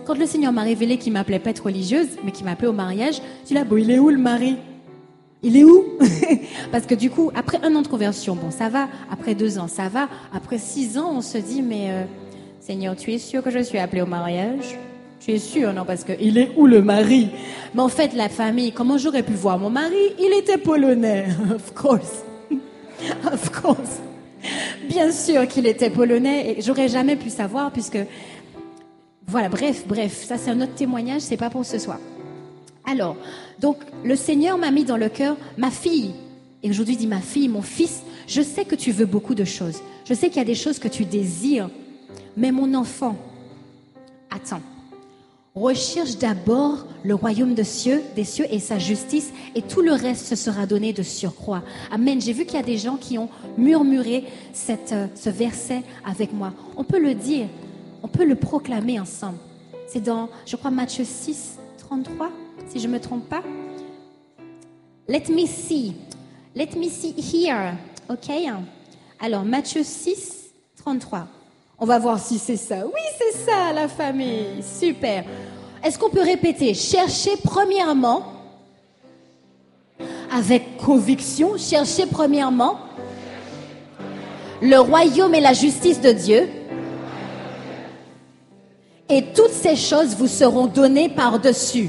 quand le Seigneur m'a révélé qu'il m'appelait pas être religieuse, mais qu'il m'appelait au mariage, je dis là, bon, il est où le mari? Il est où? Parce que du coup, après 1 an de conversion, bon, ça va. Après 2 ans, ça va. Après 6 ans, on se dit, mais Seigneur, tu es sûr que je suis appelée au mariage? Tu es sûr, non? Parce que il est où le mari? Mais en fait, la famille, comment j'aurais pu voir mon mari? Il était polonais. Of course. Of course. Bien sûr qu'il était polonais et j'aurais jamais pu savoir puisque... Voilà, bref, ça c'est un autre témoignage, c'est pas pour ce soir. Alors, donc, le Seigneur m'a mis dans le cœur ma fille. Et aujourd'hui, il dit ma fille, mon fils, je sais que tu veux beaucoup de choses. Je sais qu'il y a des choses que tu désires. Mais mon enfant, attends. Recherche d'abord le royaume des cieux et sa justice, et tout le reste se sera donné de surcroît. Amen. J'ai vu qu'il y a des gens qui ont murmuré ce verset avec moi. On peut le dire, on peut le proclamer ensemble. C'est dans, je crois, Matthieu 6, 33, si je ne me trompe pas. Let me see here. OK? Alors, Matthieu 6, 33. On va voir si c'est ça. Oui, c'est ça, la famille. Super. Est-ce qu'on peut répéter? Cherchez premièrement, avec conviction, cherchez premièrement le royaume et la justice de Dieu. Et toutes ces choses vous seront données par-dessus.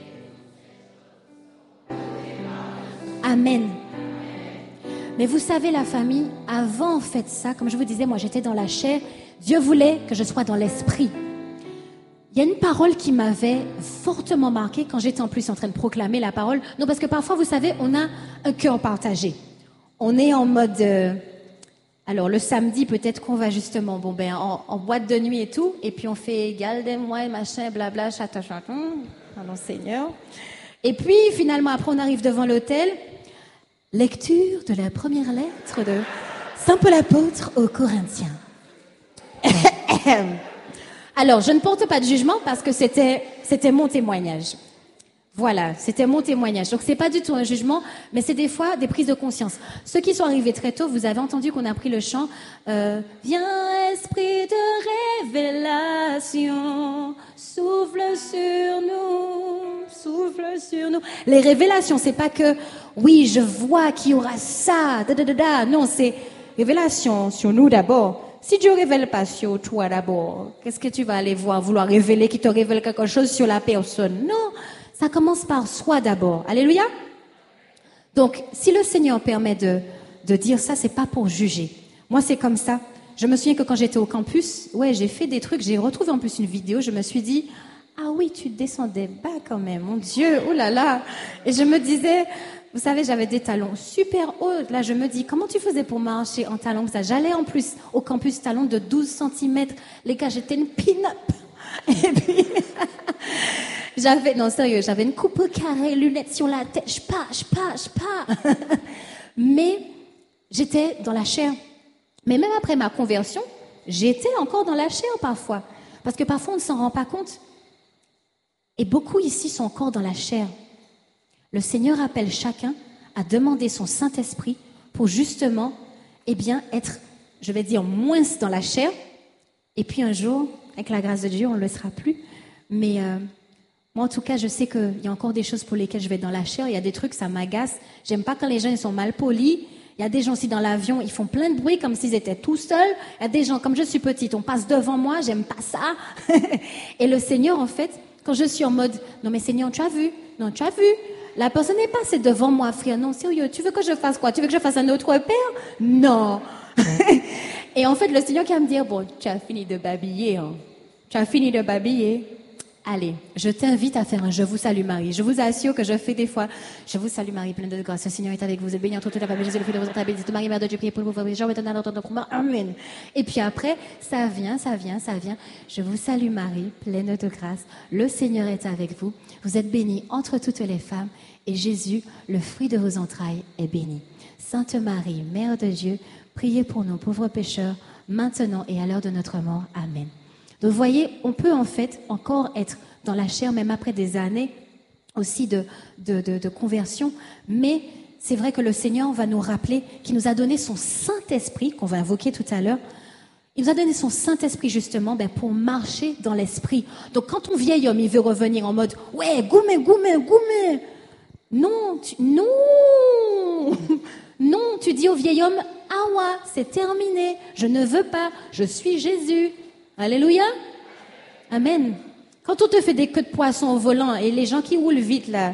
Amen. Mais vous savez, la famille, avant en fait ça, comme je vous disais, moi j'étais dans la chair, Dieu voulait que je sois dans l'esprit. Il y a une parole qui m'avait fortement marquée quand j'étais en plus en train de proclamer la parole. Non, parce que parfois, vous savez, on a un cœur partagé. On est en mode... alors, le samedi, peut-être qu'on va justement en boîte de nuit et tout, et puis on fait « Gardez-moi, machin, blabla, chata-chaton, pardon Seigneur ». Et puis, finalement, après, on arrive devant l'autel. Lecture de la première lettre de Saint Paul apôtre aux Corinthiens. Alors, je ne porte pas de jugement parce que c'était mon témoignage. Voilà, c'était mon témoignage. Donc, c'est pas du tout un jugement, mais c'est des fois des prises de conscience. Ceux qui sont arrivés très tôt, vous avez entendu qu'on a pris le chant Viens, esprit de révélation, souffle sur nous. Les révélations, c'est pas que, oui, je vois qu'il y aura ça, Non, c'est révélation sur nous d'abord. Si Dieu ne révèle pas sur toi d'abord, qu'est-ce que tu vas aller vouloir révéler, qui te révèle quelque chose sur la personne? Non, ça commence par soi d'abord. Alléluia. Donc, si le Seigneur permet de dire ça, c'est pas pour juger. Moi, c'est comme ça. Je me souviens que quand j'étais au campus, j'ai fait des trucs, j'ai retrouvé en plus une vidéo, je me suis dit, ah oui, tu descendais bas quand même, mon Dieu, oh là là. Et je me disais, vous savez, j'avais des talons super hauts. Là, je me dis, comment tu faisais pour marcher en talons comme ça? J'allais en plus au campus talons de 12 cm. Les gars, j'étais une pin-up. Et puis, j'avais une coupe carrée, lunettes sur la tête. Je pars. Mais j'étais dans la chair. Mais même après ma conversion, j'étais encore dans la chair parfois. Parce que parfois, on ne s'en rend pas compte. Et beaucoup ici sont encore dans la chair. Le Seigneur appelle chacun à demander son Saint-Esprit pour justement, être, je vais dire, moins dans la chair. Et puis un jour, avec la grâce de Dieu, on ne le sera plus. Mais moi, en tout cas, je sais qu'il y a encore des choses pour lesquelles je vais être dans la chair. Il y a des trucs, ça m'agace. J'aime pas quand les gens ils sont mal polis. Il y a des gens aussi dans l'avion, ils font plein de bruit comme s'ils étaient tout seuls. Il y a des gens, comme je suis petite, on passe devant moi, j'aime pas ça. Et le Seigneur, en fait, quand je suis en mode, non mais Seigneur, tu as vu? Non, tu as vu? La personne n'est pas, c'est devant moi, frère. Non, sérieux, tu veux que je fasse quoi? Tu veux que je fasse un autre père? Non. Et en fait, le Seigneur qui va me dire, bon, tu as fini de babiller, hein. Tu as fini de babiller. Allez, je t'invite à faire un Je vous salue Marie. Je vous assure que je fais des fois Je vous salue Marie, pleine de grâce. Le Seigneur est avec vous. Vous êtes bénie entre toutes les femmes. Jésus, le fruit de vos entrailles, bénisse Marie, Mère de Dieu, priez pour nous, pauvres pécheurs, maintenant dans notre combat. Amen. Et puis après, ça vient. Je vous salue Marie, pleine de grâce. Le Seigneur est avec vous. Vous êtes bénie entre toutes les femmes. Et Jésus, le fruit de vos entrailles, est béni. Sainte Marie, Mère de Dieu, priez pour nous, pauvres pécheurs, maintenant et à l'heure de notre mort. Amen. Donc vous voyez, on peut en fait encore être dans la chair, même après des années aussi de conversion. Mais c'est vrai que le Seigneur va nous rappeler qu'il nous a donné son Saint-Esprit, qu'on va invoquer tout à l'heure. Il nous a donné son Saint-Esprit justement pour marcher dans l'Esprit. Donc quand ton vieil homme, il veut revenir en mode « Ouais, goumé, goumé, goumé !» Non, non, non, tu dis au vieil homme « Ah ouais, c'est terminé, je ne veux pas, je suis Jésus. » Alléluia. Amen. Quand on te fait des queues de poisson au volant et les gens qui roulent vite là...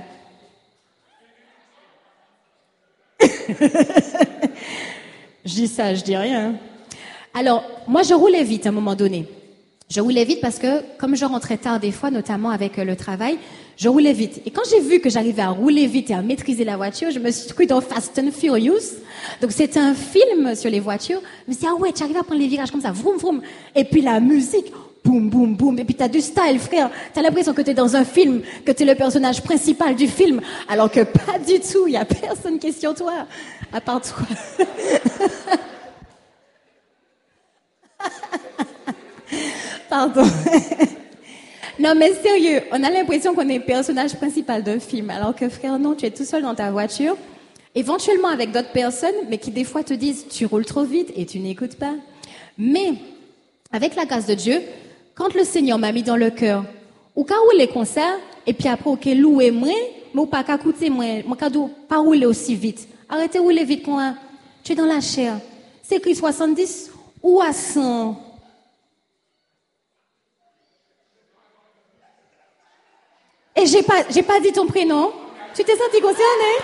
Je dis ça, je dis rien. Alors, moi, je roulais vite à un moment donné. Je roulais vite parce que, comme je rentrais tard des fois, notamment avec le travail, je roulais vite. Et quand j'ai vu que j'arrivais à rouler vite et à maîtriser la voiture, je me suis cru dans Fast and Furious. Donc, c'était un film sur les voitures. Je me suis dit, ah ouais, tu arrives à prendre les virages comme ça, vroom, vroom. Et puis la musique, boum, boum, boum. Et puis t'as du style, frère. T'as l'impression que t'es dans un film, que t'es le personnage principal du film. Alors que pas du tout, il y a personne qui est sur toi, à part toi. Pardon. Non, mais sérieux, on a l'impression qu'on est le personnage principal d'un film, alors que frère, non, tu es tout seul dans ta voiture, éventuellement avec d'autres personnes, mais qui des fois te disent, tu roules trop vite et tu n'écoutes pas. Mais, avec la grâce de Dieu, quand le Seigneur m'a mis dans le cœur, ou qu'à rouler comme ça, et puis après, ok, louer moi, mais ou pas qu'à coûter moi, pas rouler aussi vite. Arrêtez de rouler vite, quand tu es dans la chair. C'est écrit 70 ou à 100. Et j'ai pas dit ton prénom. Tu t'es senti concernée?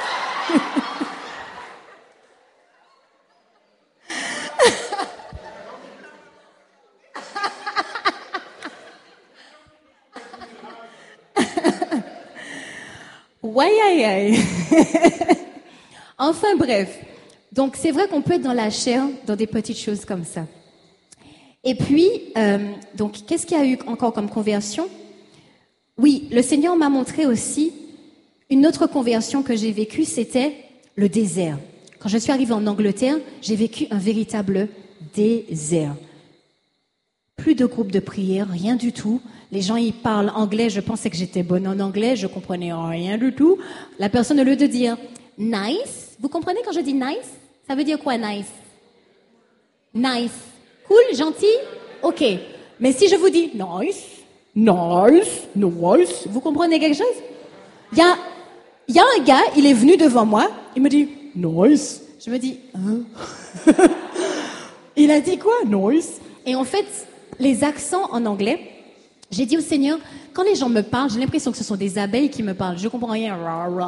Ouais, aïe, aïe. Enfin bref. Donc c'est vrai qu'on peut être dans la chair, dans des petites choses comme ça. Et puis, donc qu'est-ce qu'il y a eu encore comme conversion? Oui, le Seigneur m'a montré aussi une autre conversion que j'ai vécue, c'était le désert. Quand je suis arrivée en Angleterre, j'ai vécu un véritable désert. Plus de groupes de prière, rien du tout. Les gens, ils parlent anglais, je pensais que j'étais bonne en anglais, je comprenais rien du tout. La personne, au lieu de dire « nice », vous comprenez quand je dis « nice », ça veut dire quoi « nice » ? Nice. Cool, gentil ? Ok. Mais si je vous dis « nice », nice, nice. Vous comprenez quelque chose? Il y a un gars, il est venu devant moi, il me dit nice. Je me dis hein? Il a dit quoi? Nice. Et en fait, les accents en anglais, j'ai dit au Seigneur, quand les gens me parlent, j'ai l'impression que ce sont des abeilles qui me parlent. Je comprends rien.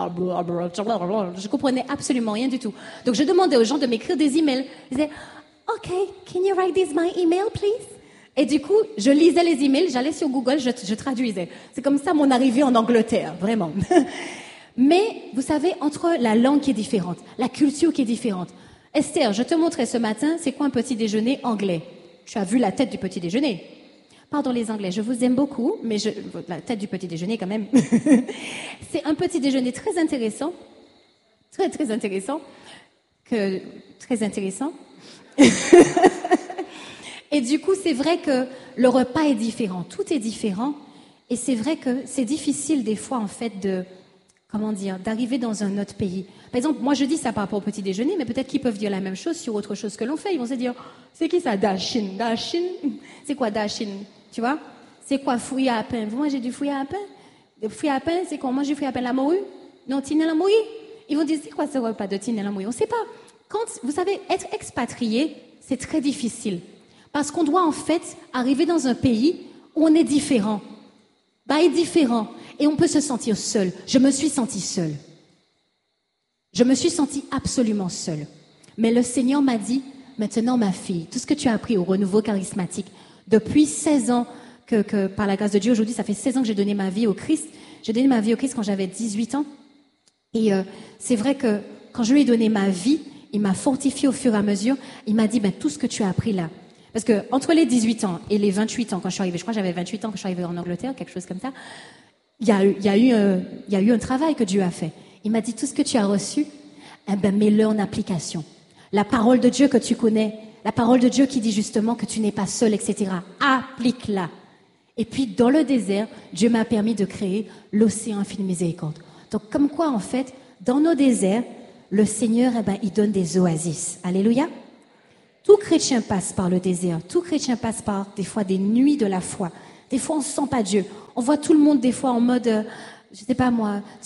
Je comprenais absolument rien du tout. Donc je demandais aux gens de m'écrire des emails. Ils disaient, OK, can you write this my email, please? Et du coup, je lisais les emails, j'allais sur Google, je traduisais. C'est comme ça mon arrivée en Angleterre, vraiment. Mais, vous savez, entre la langue qui est différente, la culture qui est différente. Esther, je te montrais ce matin, c'est quoi un petit déjeuner anglais? Tu as vu la tête du petit déjeuner. Pardon les Anglais, je vous aime beaucoup, mais la tête du petit déjeuner quand même. C'est un petit déjeuner très intéressant. Très, très intéressant. Très intéressant. Et du coup, c'est vrai que le repas est différent, tout est différent. Et c'est vrai que c'est difficile des fois, en fait, d'arriver dans un autre pays. Par exemple, moi je dis ça par rapport au petit déjeuner, mais peut-être qu'ils peuvent dire la même chose sur autre chose que l'on fait. Ils vont se dire, c'est qui ça, Dashin? Dashin? C'est quoi Dashin? Tu vois? C'est quoi fouiller à pain? Vous mangez du fouiller à pain? Le fouiller à pain, c'est qu'on mange du fouiller à pain la morue? Non, tine la morue? Ils vont dire, c'est quoi ce repas de tine la morue? On ne sait pas. Quand, vous savez, être expatrié, c'est très difficile. Parce qu'on doit en fait arriver dans un pays où on est différent. Est différent. Et on peut se sentir seul. Je me suis sentie seule. Je me suis sentie absolument seule. Mais le Seigneur m'a dit, maintenant ma fille, tout ce que tu as appris au renouveau charismatique, depuis 16 ans, que par la grâce de Dieu, aujourd'hui, ça fait 16 ans que j'ai donné ma vie au Christ. J'ai donné ma vie au Christ quand j'avais 18 ans. Et c'est vrai que quand je lui ai donné ma vie, il m'a fortifié au fur et à mesure. Il m'a dit, tout ce que tu as appris là. Parce que entre les 18 ans et les 28 ans, quand je suis arrivée, je crois que j'avais 28 ans quand je suis arrivée en Angleterre, quelque chose comme ça, il y a eu un travail que Dieu a fait. Il m'a dit, tout ce que tu as reçu, mets-le en application. La parole de Dieu que tu connais, la parole de Dieu qui dit justement que tu n'es pas seul, etc. Applique-la. Et puis, dans le désert, Dieu m'a permis de créer l'océan infini miséricorde. Donc, comme quoi, en fait, dans nos déserts, le Seigneur, il donne des oasis. Alléluia. Tout chrétien passe par le désert. Tout chrétien passe par, des fois, des nuits de la foi. Des fois, on ne sent pas Dieu. On voit tout le monde, des fois, en mode, je sais pas moi,